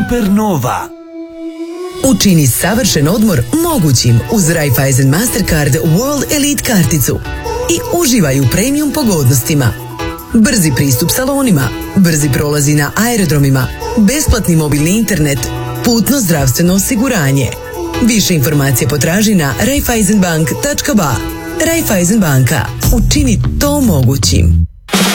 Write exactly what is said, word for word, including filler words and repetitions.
Supernova. Učini savršen odmor mogućim uz Raiffeisen Mastercard World Elite karticu i uživaj u premium pogodnostima. Brzi pristup salonima, brzi prolazi na aerodromima, besplatni mobilni internet, putno zdravstveno osiguranje. Više informacije potraži na raiffeisenbank tačka ba. Raiffeisen banka. Učini to mogućim.